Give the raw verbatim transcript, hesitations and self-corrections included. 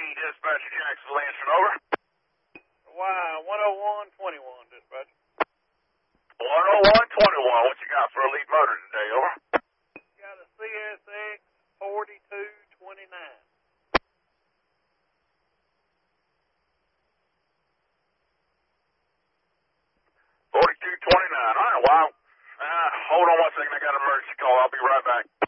Dispatcher Jackson Lansing, over. Why, one oh one twenty-one, dispatcher. one oh one twenty-one, what you got for a lead motor today, over? Got a C S X forty-two twenty-nine. forty-two twenty-nine, all right, wow. Uh, hold on one second, I got an emergency call, I'll be right back.